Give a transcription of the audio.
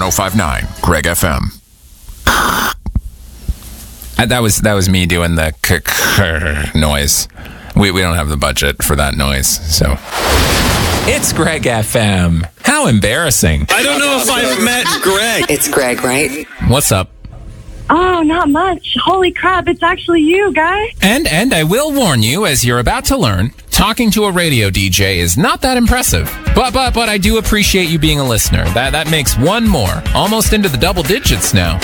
1059 Greg FM. That was me doing the noise. We don't have the budget for that noise, so. It's Greg FM. How embarrassing. I don't know if I've met Greg. It's Greg, right? What's up? Oh, not much. Holy crap, it's actually you, guy. And I will warn you, as you're about to learn, talking to a radio DJ is not that impressive. But I do appreciate you being a listener. That makes one more, almost into the double digits now.